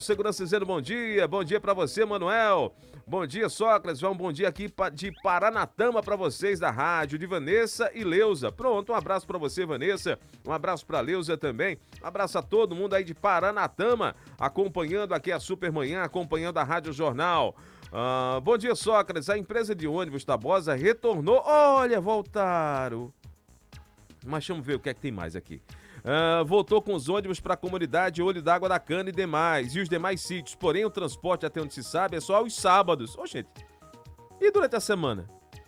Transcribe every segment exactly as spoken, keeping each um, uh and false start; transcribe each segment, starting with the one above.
Segurança dizendo bom dia, bom dia pra você, Manuel. Bom dia, Sócrates. Um bom dia aqui de Paranatama pra vocês da rádio, de Vanessa e Leusa. Pronto, um abraço pra você, Vanessa. Um abraço pra Leusa também. Um abraço a todo mundo aí de Paranatama, acompanhando aqui a Supermanhã, acompanhando a Rádio Jornal. Ah, bom dia, Sócrates. A empresa de ônibus Tabosa retornou. Olha, voltaram. Mas vamos ver o que é que tem mais aqui. Uh, voltou com os ônibus para a comunidade Olho d'Água da Cana e demais, e os demais sítios. Porém, o transporte, até onde se sabe, é só aos sábados. Ô, gente, e durante a semana?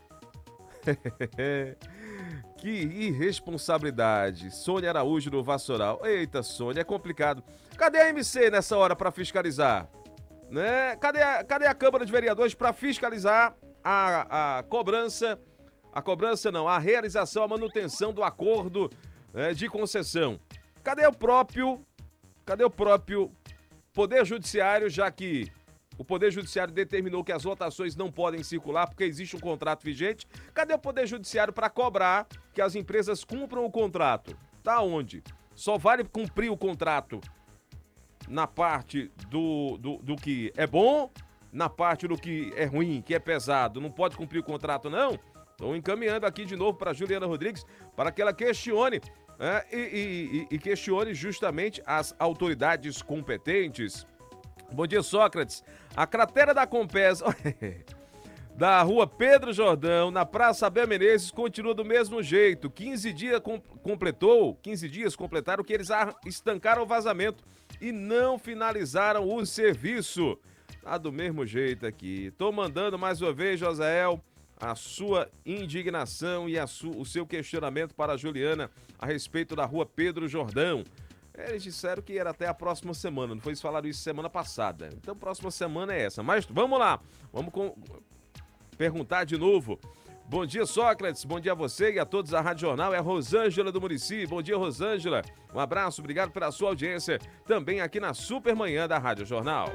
Que irresponsabilidade. Sônia Araújo do Vassoural. Eita, Sônia, é complicado. Cadê a M C nessa hora para fiscalizar? Né? Cadê, a, cadê a Câmara de Vereadores para fiscalizar a, a cobrança? A cobrança não, a realização, a manutenção do acordo de concessão. Cadê o próprio, cadê o próprio Poder Judiciário, já que o Poder Judiciário determinou que as lotações não podem circular porque existe um contrato vigente? Cadê o Poder Judiciário para cobrar que as empresas cumpram o contrato? Tá onde? Só vale cumprir o contrato na parte do, do, do que é bom, na parte do que é ruim, que é pesado. Não pode cumprir o contrato, não? Estou encaminhando aqui de novo para Juliana Rodrigues para que ela questione É, e, e, e questione justamente as autoridades competentes. Bom dia, Sócrates. A cratera da Compes da rua Pedro Jordão, na Praça Abel Menezes, continua do mesmo jeito. quinze dias com, completou, quinze dias completaram que eles estancaram o vazamento e não finalizaram o serviço. Tá do mesmo jeito aqui. Tô mandando mais uma vez, Josael, a sua indignação e a su, o seu questionamento para a Juliana a respeito da rua Pedro Jordão. Eles disseram que era até a próxima semana, não foi? Eles falaram isso semana passada. Então, próxima semana é essa. Mas vamos lá, vamos com... perguntar de novo. Bom dia, Sócrates. Bom dia a você e a todos da Rádio Jornal. É a Rosângela do Murici. Bom dia, Rosângela. Um abraço, obrigado pela sua audiência. Também aqui na Supermanhã da Rádio Jornal.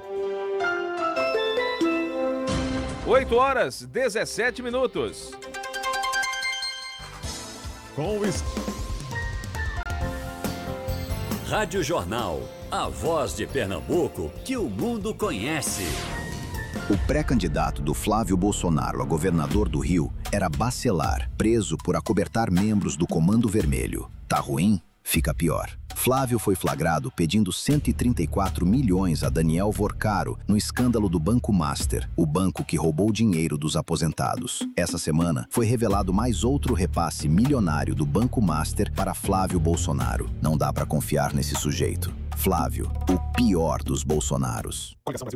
oito horas, dezessete minutos. Com isso. Rádio Jornal, a voz de Pernambuco que o mundo conhece. O pré-candidato do Flávio Bolsonaro a governador do Rio era Bacelar, preso por acobertar membros do Comando Vermelho. Tá ruim? Fica pior. Flávio foi flagrado pedindo cento e trinta e quatro milhões a Daniel Vorcaro no escândalo do Banco Master, o banco que roubou dinheiro dos aposentados. Essa semana foi revelado mais outro repasse milionário do Banco Master para Flávio Bolsonaro. Não dá pra confiar nesse sujeito. Flávio, o pior dos Bolsonaros.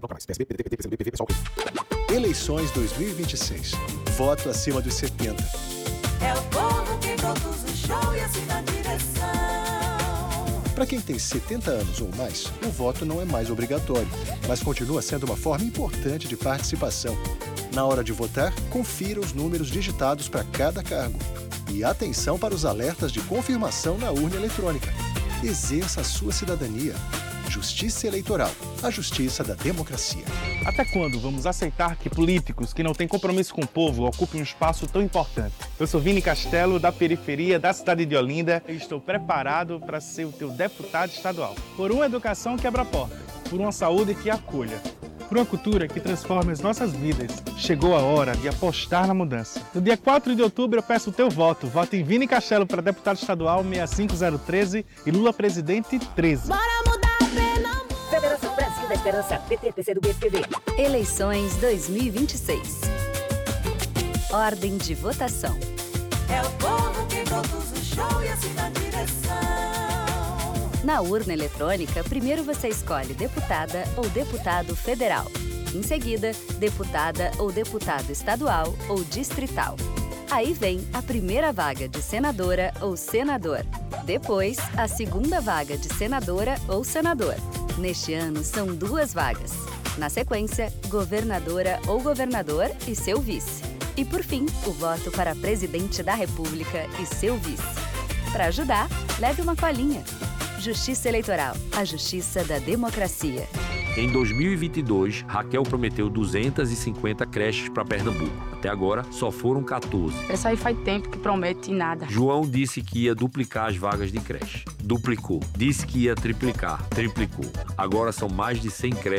Eleições dois mil e vinte e seis. Voto acima dos setenta. É o povo que conduz o show e assina a direção. Para quem tem setenta anos ou mais, o voto não é mais obrigatório, mas continua sendo uma forma importante de participação. Na hora de votar, confira os números digitados para cada cargo. E atenção para os alertas de confirmação na urna eletrônica. Exerça a sua cidadania. Justiça Eleitoral, a justiça da democracia. Até quando vamos aceitar que políticos que não têm compromisso com o povo ocupem um espaço tão importante? Eu sou Vini Castelo, da periferia da cidade de Olinda, e estou preparado para ser o teu deputado estadual. Por uma educação que abra portas, por uma saúde que acolha, por uma cultura que transforme as nossas vidas. Chegou a hora de apostar na mudança. No dia quatro de outubro eu peço o teu voto. Voto em Vini Castelo para deputado estadual seis cinco zero um três e Lula presidente treze. Bora mudar Pernambuco! Federação Brasil da Esperança, P T, P C do B, P V. Eleições dois mil e vinte e seis. Ordem de votação. É o povo que conduz o show e assina a direção. Na urna eletrônica, primeiro você escolhe deputada ou deputado federal. Em seguida, deputada ou deputado estadual ou distrital. Aí vem a primeira vaga de senadora ou senador. Depois, a segunda vaga de senadora ou senador. Neste ano, são duas vagas. Na sequência, governadora ou governador e seu vice. E, por fim, o voto para presidente da República e seu vice. Para ajudar, leve uma colinha. Justiça Eleitoral, a justiça da democracia. Em dois mil e vinte e dois, Raquel prometeu duzentas e cinquenta creches para Pernambuco. Até agora, só foram quatorze. Essa aí faz tempo que promete nada. João disse que ia duplicar as vagas de creche. Duplicou. Disse que ia triplicar. Triplicou. Agora são mais de cem creches